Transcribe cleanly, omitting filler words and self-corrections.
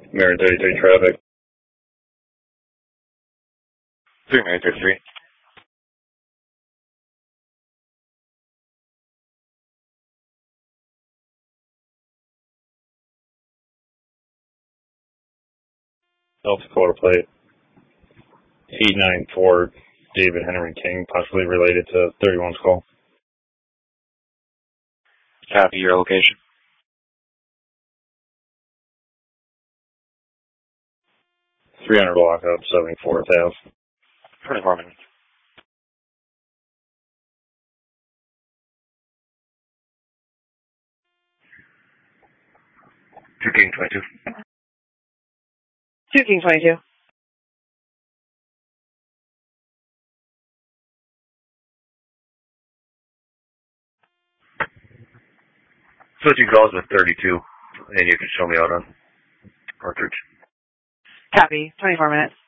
Mirror 33 traffic. 3933. South Dakota plate. 894 David Henry King, possibly related to 31's call. Copy your location. 300 block up, 74th Ave. 24 minutes. 2 King 22. 2 King 22. Switching calls with 32, and you can show me out on Partridge. Copy. 24 minutes.